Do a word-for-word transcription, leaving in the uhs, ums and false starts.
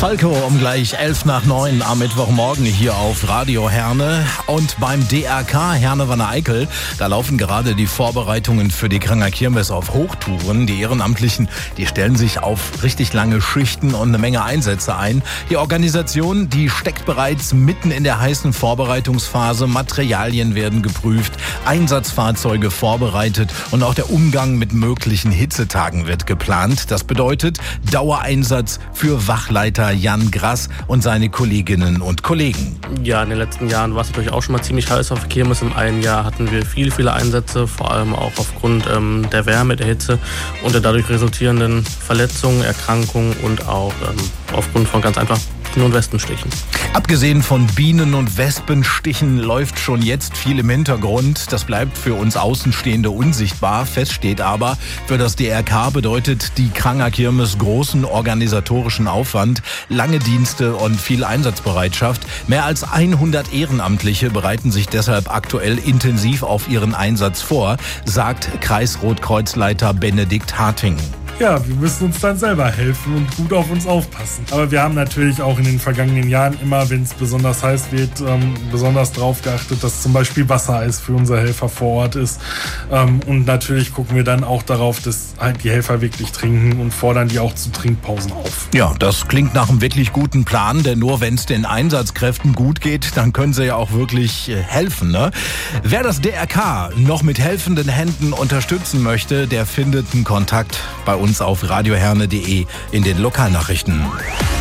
Falco um gleich elf nach neun am Mittwochmorgen hier auf Radio Herne. Und beim D R K Herne-Wanne-Eickel, da laufen gerade die Vorbereitungen für die Kranger Kirmes auf Hochtouren. Die Ehrenamtlichen, die stellen sich auf richtig lange Schichten und eine Menge Einsätze ein. Die Organisation, die steckt bereits mitten in der heißen Vorbereitungsphase. Materialien werden geprüft, Einsatzfahrzeuge vorbereitet und auch der Umgang mit möglichen Hitzetagen wird geplant. Das bedeutet Dauereinsatz für Wachleiter Jan Grass und seine Kolleginnen und Kollegen. Ja, in den letzten Jahren war es natürlich auch schon mal ziemlich heiß auf der Kirmes. Im einen Jahr hatten wir viele, viele Einsätze, vor allem auch aufgrund ähm, der Wärme, der Hitze und der dadurch resultierenden Verletzungen, Erkrankungen und auch ähm, aufgrund von ganz einfach Bienen- und Wespenstichen. Abgesehen von Bienen- und Wespenstichen läuft schon jetzt viel im Hintergrund. Das bleibt für uns Außenstehende unsichtbar. Fest steht aber, für das D R K bedeutet die Kranger Kirmes großen organisatorischen Aufwand, lange Dienste und viel Einsatzbereitschaft. Mehr als hundert Ehrenamtliche bereiten sich deshalb aktuell intensiv auf ihren Einsatz vor, sagt Kreisrotkreuzleiter Benedikt Harting. Ja, wir müssen uns dann selber helfen und gut auf uns aufpassen. Aber wir haben natürlich auch in den vergangenen Jahren immer, wenn es besonders heiß wird, ähm, besonders darauf geachtet, dass zum Beispiel Wassereis für unsere Helfer vor Ort ist. Ähm, und natürlich gucken wir dann auch darauf, dass halt die Helfer wirklich trinken und fordern die auch zu Trinkpausen auf. Ja, das klingt nach einem wirklich guten Plan, denn nur wenn es den Einsatzkräften gut geht, dann können sie ja auch wirklich äh, helfen, ne? Wer das D R K noch mit helfenden Händen unterstützen möchte, der findet einen Kontakt bei uns auf radioherne punkt de in den Lokalnachrichten.